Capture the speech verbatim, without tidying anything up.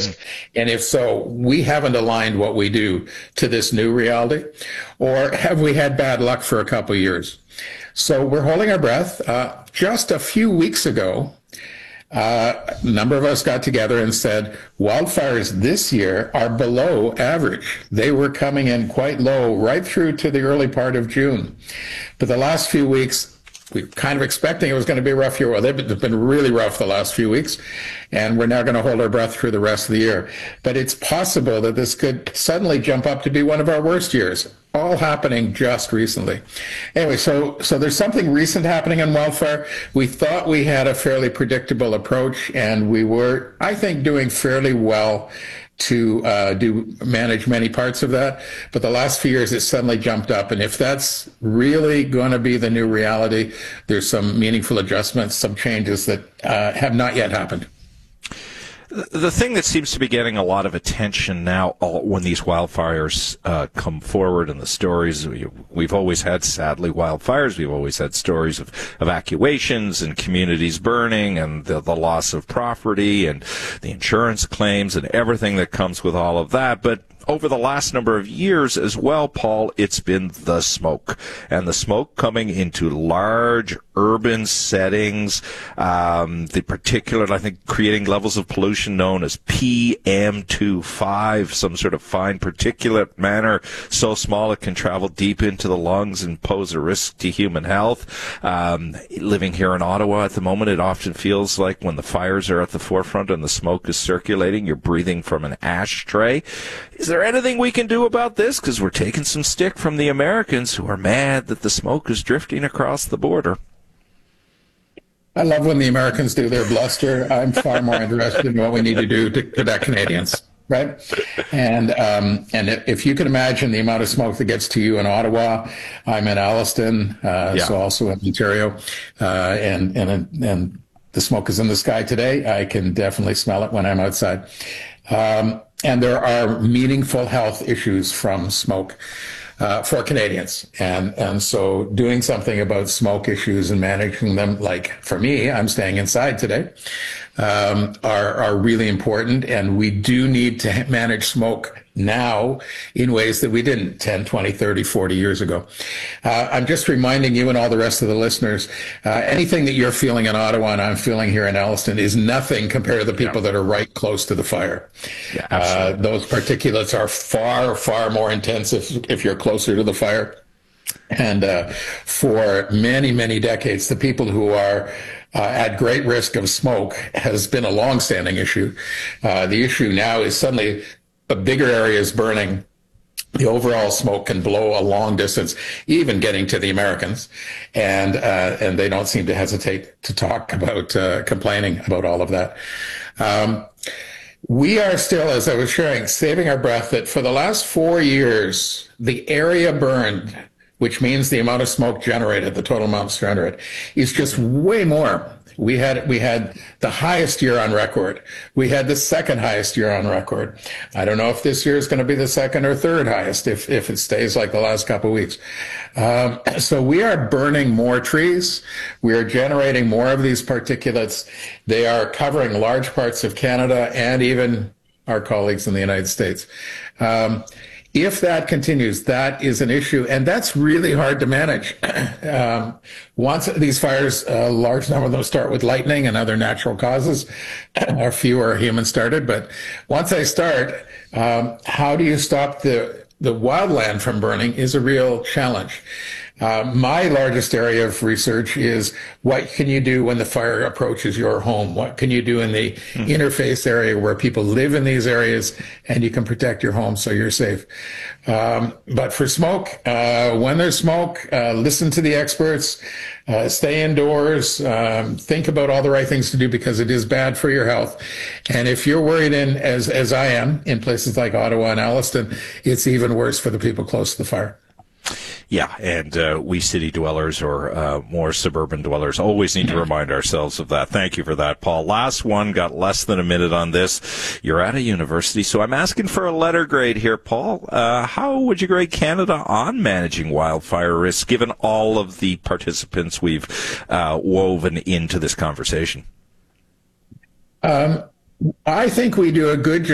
risk? And if so, we haven't aligned what we do to this new reality, or have we had bad luck for a couple of years? So we're holding our breath. Uh, just a few weeks ago, Uh, a number of us got together and said wildfires this year are below average. They were coming in quite low right through to the early part of June. But the last few weeks, we were kind of expecting it was going to be a rough year. Well, they've been really rough the last few weeks, and we're now going to hold our breath through the rest of the year. But it's possible that this could suddenly jump up to be one of our worst years, all happening just recently. Anyway, so so there's something recent happening in wildfire. We thought we had a fairly predictable approach, and we were, I think, doing fairly well to uh, do manage many parts of that. But the last few years, it suddenly jumped up. And if that's really going to be the new reality, there's some meaningful adjustments, some changes that uh, have not yet happened. The thing that seems to be getting a lot of attention now when these wildfires uh, come forward, and the stories, we've always had, sadly, wildfires. We've always had stories of evacuations and communities burning and the, the loss of property and the insurance claims and everything that comes with all of that. But over the last number of years as well, Paul, it's been the smoke. And the smoke coming into large urban settings, um, the particular, I think, creating levels of pollution known as P M two point five, some sort of fine particulate matter so small it can travel deep into the lungs and pose a risk to human health. Um, living here in Ottawa at the moment, it often feels like when the fires are at the forefront and the smoke is circulating, you're breathing from an ashtray. Is there anything we can do about this? Because we're taking some stick from the Americans who are mad that the smoke is drifting across the border. I love when the Americans do their bluster. I'm far more interested in what we need to do to protect Canadians, right? And um, and if you can imagine the amount of smoke that gets to you in Ottawa, I'm in Alliston, uh, yeah. so also in Ontario, uh, and and and the smoke is in the sky today. I can definitely smell it when I'm outside. Um, and there are meaningful health issues from smoke uh, for Canadians. And, and so doing something about smoke issues and managing them, like for me, I'm staying inside today, um, are, are really important. And we do need to manage smoke now in ways that we didn't ten, twenty, thirty, forty years ago. Uh, I'm just reminding you and all the rest of the listeners, uh, anything that you're feeling in Ottawa and I'm feeling here in Alliston is nothing compared to the people yeah. that are right close to the fire. Yeah, uh, those particulates are far, far more intense if, if you're closer to the fire. And uh, for many, many decades, the people who are uh, at great risk of smoke has been a longstanding issue. Uh, the issue now is suddenly a bigger area is burning. The overall smoke can blow a long distance, even getting to the Americans, and uh, and they don't seem to hesitate to talk about uh, complaining about all of that. Um, we are still, as I was sharing, saving our breath that for the last four years, the area burned, which means the amount of smoke generated, the total amount generated, is just way more. We had we had the highest year on record. We had the second highest year on record. I don't know if this year is going to be the second or third highest if if it stays like the last couple of weeks. Um, so we are burning more trees. We are generating more of these particulates. They are covering large parts of Canada and even our colleagues in the United States. Um, If that continues, that is an issue, and that's really hard to manage. Um, once these fires, a large number of them start with lightning and other natural causes, or fewer are human-started. But once they start, um, how do you stop the the wildland from burning is a real challenge. Uh, my largest area of research is what can you do when the fire approaches your home? What can you do in the mm-hmm. interface area where people live in these areas and you can protect your home so you're safe? Um, but for smoke, uh, when there's smoke, uh, listen to the experts, uh, stay indoors, um, think about all the right things to do because it is bad for your health. And if you're worried in, as, as I am, in places like Ottawa and Alliston, it's even worse for the people close to the fire. Yeah, and uh, we city dwellers or uh, more suburban dwellers always need to remind ourselves of that. Thank you for that, Paul. Last one, got less than a minute on this. You're at a university, so I'm asking for a letter grade here, Paul. Uh, how would you grade Canada on managing wildfire risks, given all of the participants we've uh, woven into this conversation? Um, I think we do a good job.